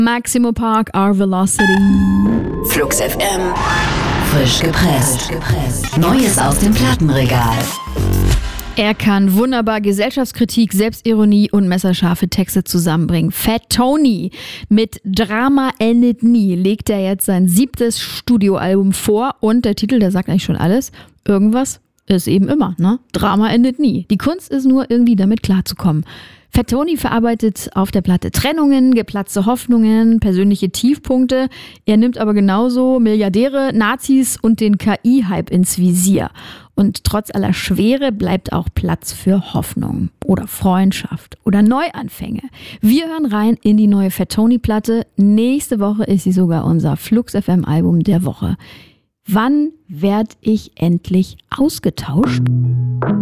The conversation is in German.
Maximo Park, Our Velocity. Flux FM. Frisch gepresst. Neues aus dem Plattenregal. Er kann wunderbar Gesellschaftskritik, Selbstironie und messerscharfe Texte zusammenbringen. Fat Tony mit Drama endet nie legt er jetzt sein 7. Studioalbum vor und der Titel, der sagt eigentlich schon alles. Irgendwas ist eben immer, ne? Drama endet nie. Die Kunst ist nur irgendwie damit klarzukommen. Fat Tony verarbeitet auf der Platte Trennungen, geplatzte Hoffnungen, persönliche Tiefpunkte. Er nimmt aber genauso Milliardäre, Nazis und den KI-Hype ins Visier. Und trotz aller Schwere bleibt auch Platz für Hoffnung oder Freundschaft oder Neuanfänge. Wir hören rein in die neue Fat Tony-Platte. Nächste Woche ist sie sogar unser Flux FM-Album der Woche. Wann werd ich endlich ausgetauscht?